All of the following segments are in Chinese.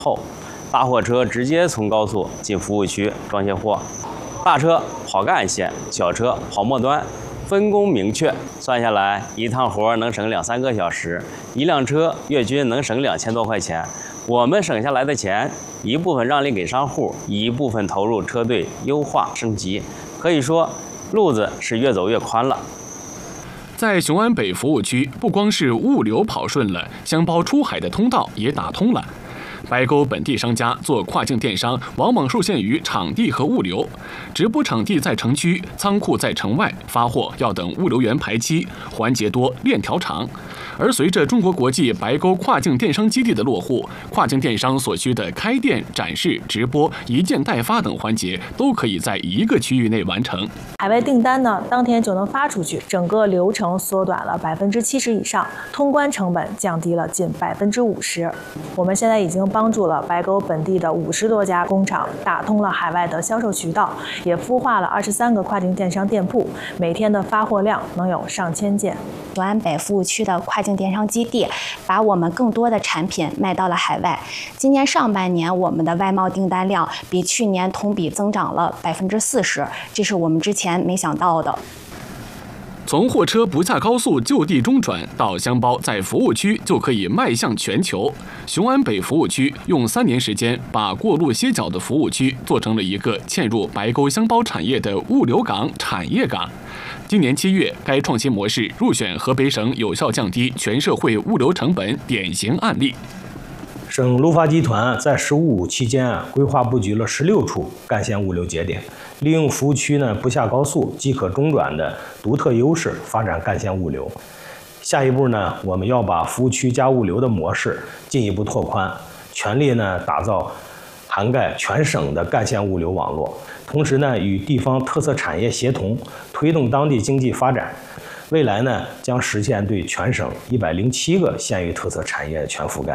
后，大货车直接从高速进服务区装卸货，大车跑干线，小车跑末端，分工明确。算下来，一趟活能省2、3个小时，一辆车月均能省2000多块钱。我们省下来的钱，一部分让利给商户，一部分投入车队优化升级。可以说，路子是越走越宽了。 在雄安北服务区，不光是物流跑顺了，箱包出海的通道也打通了。白沟本地商家做跨境电商，往往受限于场地和物流，直播场地在城区，仓库在城外，发货要等物流员排期，环节多，链条长。而随着中国国际白沟跨境电商基地的落户，跨境电商所需的开店、展示、直播、一件代发等环节都可以在一个区域内完成。 海外订单呢，当天就能发出去，整个流程缩短了70%以上，通关成本降低了近50%。我们现在已经帮助了白沟本地的50多家工厂打通了海外的销售渠道，也孵化了23个跨境电商店铺，每天的发货量能有上千件。 雄安北服务区的跨境电商基地，把我们更多的产品卖到了海外。今年上半年，我们的外贸订单量比去年同比增长了40%，这是我们之前没想到的。 从货车不下高速就地中转到箱包在服务区就可以迈向全球。雄安北服务区用3年时间，把过路歇脚的服务区做成了一个嵌入白沟箱包产业的物流港、产业港。今年7月，该创新模式入选河北省有效降低全社会物流成本典型案例。 省路发集团在“十五五”期间规划布局了16处干线物流节点，利用服务区不下高速即可中转的独特优势，发展干线物流。下一步我们要把服务区加物流的模式进一步拓宽，全力打造涵盖全省的干线物流网络，同时与地方特色产业协同，推动当地经济发展。未来将实现对全省107个县域特色产业全覆盖。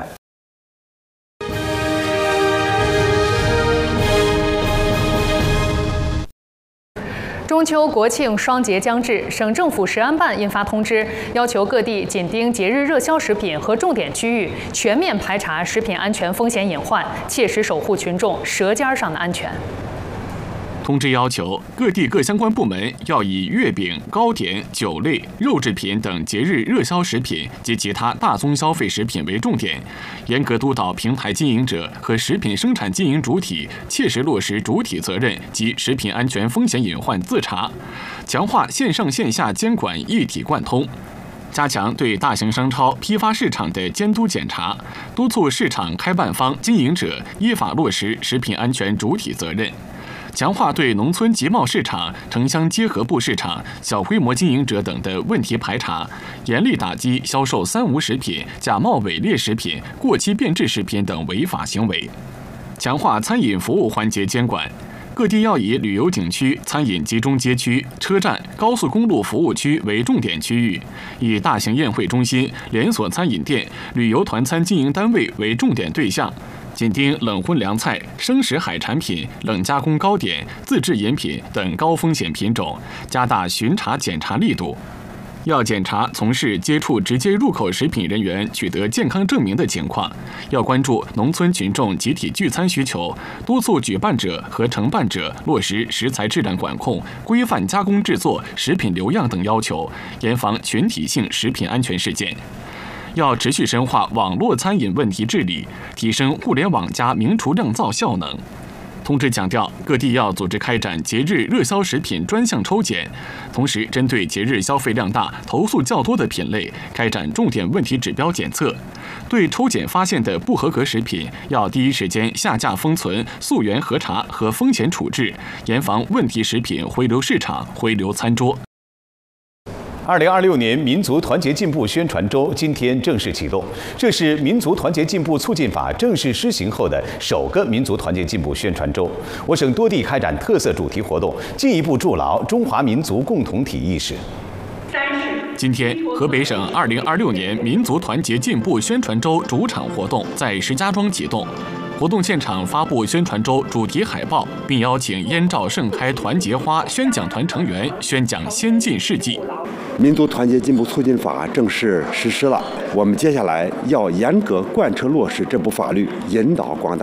中秋国庆双节将至，省政府食安办印发通知，要求各地紧盯节日热销食品和重点区域，全面排查食品安全风险隐患，切实守护群众舌尖上的安全。 通知要求，各地各相关部门要以月饼、糕点、酒类、肉制品等节日热销食品及其他大宗消费食品为重点，严格督导平台经营者和食品生产经营主体切实落实主体责任及食品安全风险隐患自查，强化线上线下监管一体贯通。加强对大型商超、批发市场的监督检查，督促市场开办方经营者依法落实食品安全主体责任。强化对农村集贸市场、城乡结合部市场、小规模经营者等的问题排查，严厉打击销售3无食品、假冒伪劣食品、过期变质食品等违法行为。强化餐饮服务环节监管，各地要以旅游景区、餐饮集中街区、车站、高速公路服务区为重点区域，以大型宴会中心、连锁餐饮店、旅游团餐经营单位为重点对象。紧盯冷荤凉菜、生食海产品、冷加工糕点、自制饮品等高风险品种，加大巡查检查力度。要检查从事接触直接入口食品人员取得健康证明的情况，要关注农村群众集体聚餐需求，督促举办者和承办者落实食材质量管控、规范加工制作、食品留样等要求，严防群体性食品安全事件。要持续深化网络餐饮问题治理，提升互联网加明厨酿造效能。通知强调，各地要组织开展节日热销食品专项抽检，同时针对节日消费量大、投诉较多的品类，开展重点问题指标检测。对抽检发现的不合格食品，要第一时间下架封存、溯源核查和风险处置，严防问题食品回流市场、回流餐桌。 2026年民族团结进步宣传周今天正式启动，这是民族团结进步促进法正式施行后的首个民族团结进步宣传周。我省多地开展特色主题活动，进一步筑牢中华民族共同体意识。 今天，河北省2026年民族团结进步宣传周主场活动在石家庄启动。活动现场发布宣传周主题海报，并邀请燕赵盛开团结花宣讲团成员宣讲先进事迹。 民族团结进步促进法正式实施了，我们接下来要严格贯彻落实这部法律，引导广大